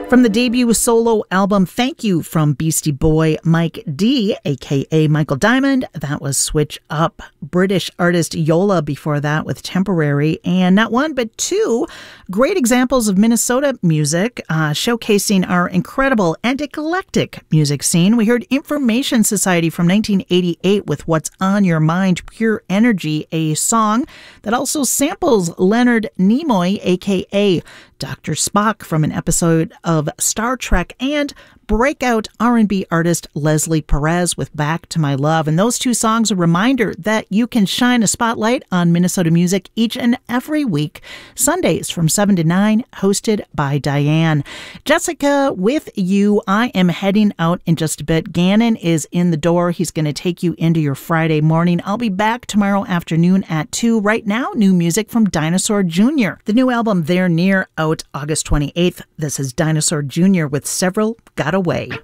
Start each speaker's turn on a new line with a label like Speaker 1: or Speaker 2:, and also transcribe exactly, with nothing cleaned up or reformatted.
Speaker 1: From the debut solo album Thank You from Beastie Boy Mike D, aka Michael Diamond, that was Switch Up. British artist Yola before that with Temporary, and not one but two great examples of Minnesota music uh, showcasing our incredible and eclectic music scene. We heard Information Society from nineteen eighty-eight with What's on Your Mind, Pure Energy, a song that also samples Leonard Nimoy, aka Doctor Spock, from an episode of Star Trek, and breakout R and B artist Leslie Perez with Back to My Love. And those two songs are a reminder that you can shine a spotlight on Minnesota music each and every week, Sundays from seven to nine, hosted by Diane. Jessica with you. I am heading out in just a bit. Gannon is in the door. He's going to take you into your Friday morning. I'll be back tomorrow afternoon at two. Right now, new music from Dinosaur Junior The new album, They're Near, out August twenty-eighth. This is Dinosaur Junior with Several Got Away.